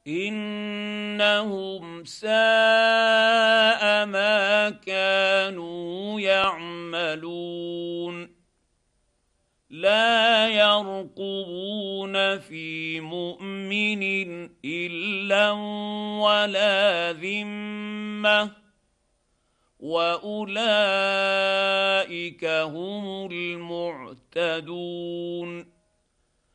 انهم ساء ما كانوا يعملون لا يرقبون في مؤمن الا ولا ذمه واولئك هم المعتدون